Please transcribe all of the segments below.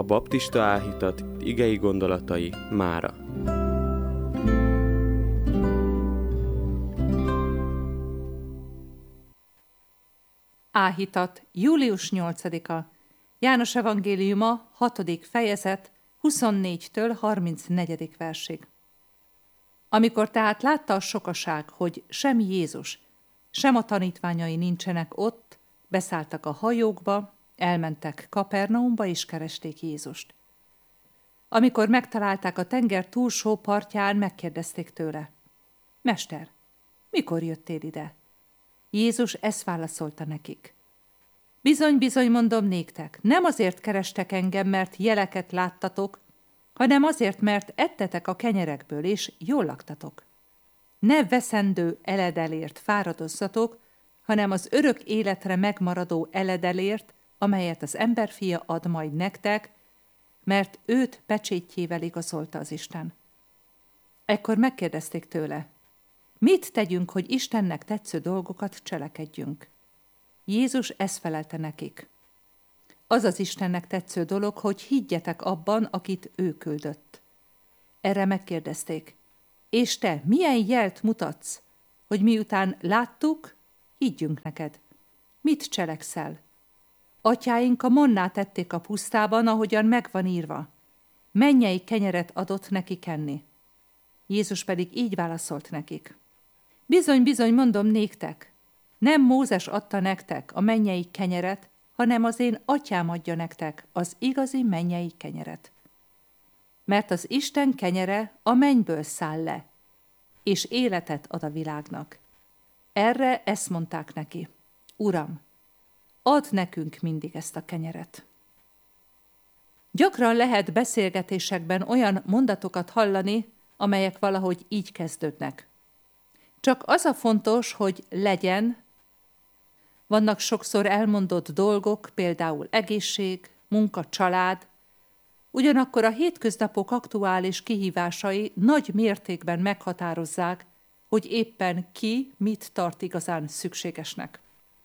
baptista áhítat igei gondolatai mára. Áhítat, július 8-a. János evangéliuma, 6. fejezet, 24-től 34. versig. Amikor tehát látta a sokaság, hogy sem Jézus, sem a tanítványai nincsenek ott, beszálltak a hajókba, elmentek Kapernaumba és keresték Jézust. Amikor megtalálták a tenger túlsó partján, megkérdezték tőle: Mester, mikor jöttél ide? Jézus ezt válaszolta nekik: Bizony, bizony mondom néktek, nem azért kerestek engem, mert jeleket láttatok, hanem azért, mert ettetek a kenyerekből, és jól laktatok. Ne veszendő eledelért fáradozzatok, hanem az örök életre megmaradó eledelért, amelyet az emberfia ad majd nektek, mert őt pecsétjével igazolta az Isten. Ekkor megkérdezték tőle: Mit tegyünk, hogy Istennek tetsző dolgokat cselekedjünk? Jézus ezt felelte nekik: Az az Istennek tetsző dolog, hogy higgyetek abban, akit ő küldött. Erre megkérdezték: És te milyen jelt mutatsz, hogy miután láttuk, higgyünk neked? Mit cselekszel? Atyáink a mannát ették a pusztában, ahogyan megvan írva. Mennyei kenyeret adott neki kenni. Jézus pedig így válaszolt nekik: Bizony, bizony mondom néktek, nem Mózes adta nektek a mennyei kenyeret, hanem az én atyám adja nektek az igazi mennyei kenyeret. Mert az Isten kenyere a mennyből száll le, és életet ad a világnak. Erre ezt mondták neki: Uram, add nekünk mindig ezt a kenyeret. Gyakran lehet beszélgetésekben olyan mondatokat hallani, amelyek valahogy így kezdődnek. Csak az a fontos, hogy legyen. Vannak sokszor elmondott dolgok, például egészség, munka, család, ugyanakkor a hétköznapok aktuális kihívásai nagy mértékben meghatározzák, hogy éppen ki mit tart igazán szükségesnek.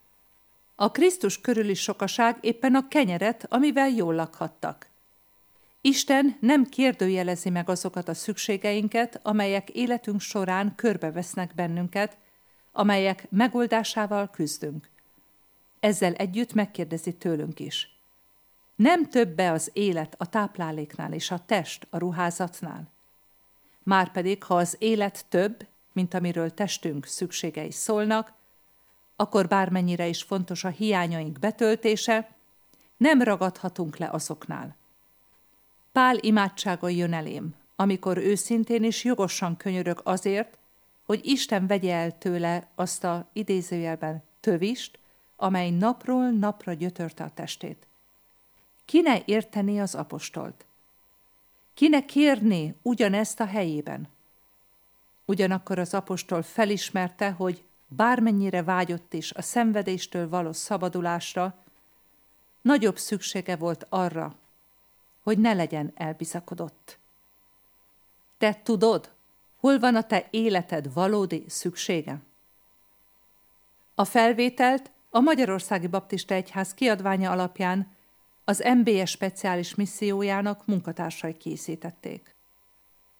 A Krisztus körüli sokaság éppen a kenyeret, amivel jól lakhattak. Isten nem kérdőjelezi meg azokat a szükségeinket, amelyek életünk során körbevesznek bennünket, amelyek megoldásával küzdünk. Ezzel együtt megkérdezi tőlünk is: Nem többe az élet a tápláléknál és a test a ruházatnál? Márpedig, ha az élet több, mint amiről testünk szükségei szólnak, akkor bármennyire is fontos a hiányaink betöltése, nem ragadhatunk le azoknál. Pál imádsága jön elém, amikor őszintén és jogosan könyörög azért, hogy Isten vegye el tőle azt a idézőjelben tövist, amely napról napra gyötörte a testét. Ki ne értené az apostolt? Ki ne kérné ugyanezt a helyében? Ugyanakkor az apostol felismerte, hogy bármennyire vágyott is a szenvedéstől való szabadulásra, nagyobb szüksége volt arra, hogy ne legyen elbizakodott. Te tudod, hol van a te életed valódi szüksége? A felvételt a Magyarországi Baptista Egyház kiadványa alapján az MBS speciális missziójának munkatársai készítették.